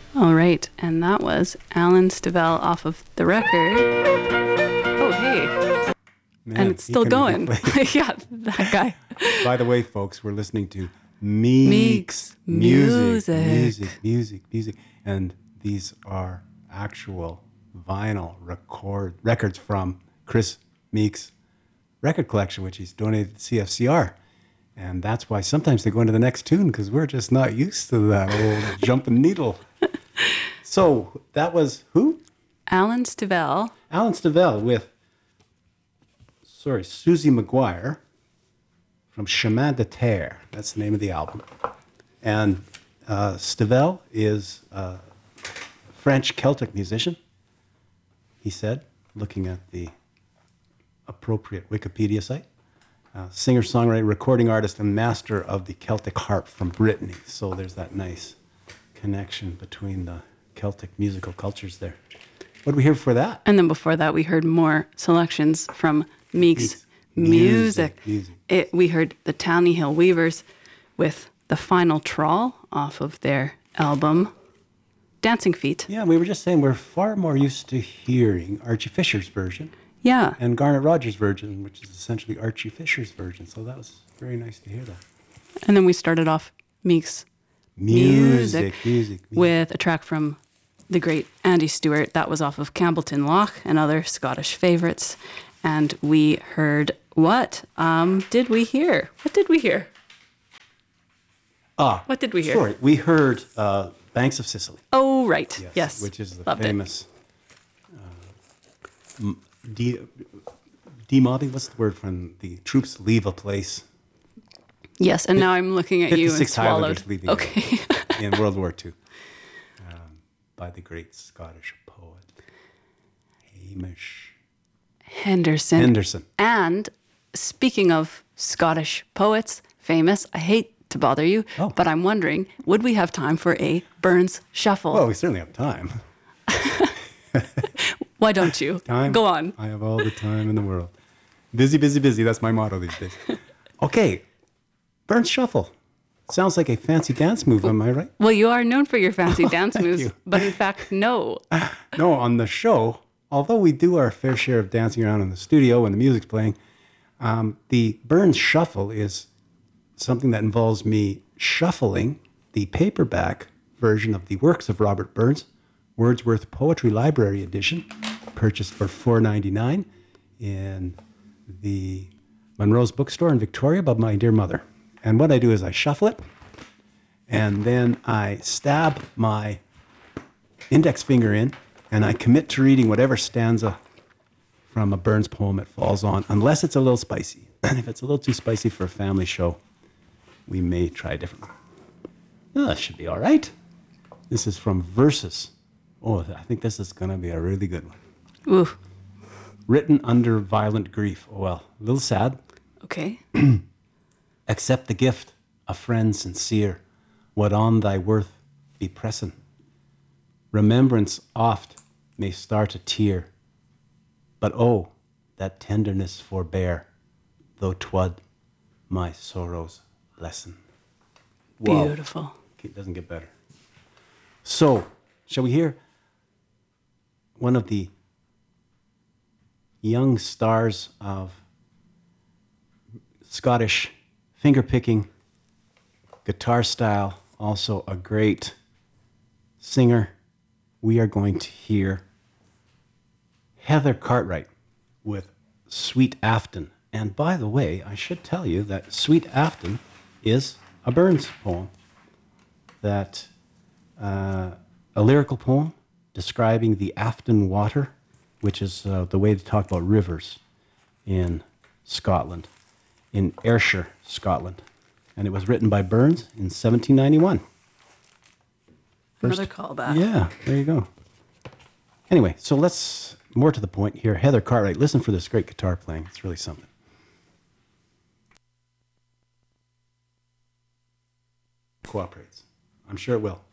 All right, and that was Alan Stivell off of the record. Oh, hey. Man, And it's still going. played. Yeah, that guy. By the way, folks, we're listening to Meeks music. And these are actual vinyl records from Chris Meeks' record collection, which he's donated to CFCR. And that's why sometimes they go into the next tune, because we're just not used to that old jumping needle. So that was who? Alan Stivell. Alan Stivell with, Susie McGuire from Chemin de Terre. That's the name of the album. And Stivell is a French Celtic musician, he said, looking at the appropriate Wikipedia site. Singer, songwriter, recording artist, and master of the Celtic harp from Brittany. So there's that nice connection between the Celtic musical cultures there. What did we hear before that? And then before that, we heard more selections from Meeks music. We heard the Townie Hill Weavers with The Final Trawl off of their album Dancing Feet. Yeah, we were just saying we're far more used to hearing Archie Fisher's version. Yeah. And Garnet Rogers' version, which is essentially Archie Fisher's version. So that was very nice to hear that. And then we started off Meeks music with a track from the great Andy Stewart. That was off of Campbellton Loch and other Scottish favorites. And we heard what? Did we hear? What did we hear? What did we hear? Sorry, we heard Banks of Sicily. Oh, right. Yes. Which is the Loved famous demobbing. What's the word when the troops leave a place? Yes, and now I'm looking at you and 56 swallowed. Highlanders leaving Okay. in World War II by the great Scottish poet Hamish Henderson. And speaking of Scottish poets, famous, I hate to bother you, but I'm wondering, would we have time for a Burns Shuffle? Well, we certainly have time. Why don't you? Time. Go on. I have all the time in the world. Busy, busy, busy. That's my motto these days. Okay. Burns Shuffle. Sounds like a fancy dance move, am I right? Well, you are known for your fancy dance Thank moves, you. but in fact, no. No, on the show, although we do our fair share of dancing around in the studio when the music's playing, the Burns Shuffle is something that involves me shuffling the paperback version of the works of Robert Burns, Wordsworth Poetry Library Edition, purchased for $4.99 in the Monroe's Bookstore in Victoria by my dear mother. And what I do is I shuffle it, and then I stab my index finger in, and I commit to reading whatever stanza from a Burns poem it falls on, unless it's a little spicy. And if it's a little too spicy for a family show, we may try a different one. Oh, that should be all right. This is from Verses. Oh, I think this is going to be a really good one. Ooh. Written under violent grief. Oh, well, a little sad. Okay. Accept the gift, a friend sincere, what on thy worth be pressin'. Remembrance oft may start a tear, but oh, that tenderness forbear, though 'twad my sorrow's lesson. Whoa. Beautiful. It doesn't get better. So, shall we hear one of the young stars of Scottish finger-picking, guitar style, also a great singer. We are going to hear Heather Cartwright with Sweet Afton. And by the way, I should tell you that Sweet Afton is a Burns poem, that a lyrical poem describing the Afton Water, which is the way to talk about rivers in Scotland, in Ayrshire, Scotland. And it was written by Burns in 1791. Another callback. Yeah, there you go. Anyway, so let's, more to the point here, Heather Cartwright. Listen for this great guitar playing. It's really something. Cooperates. I'm sure it will.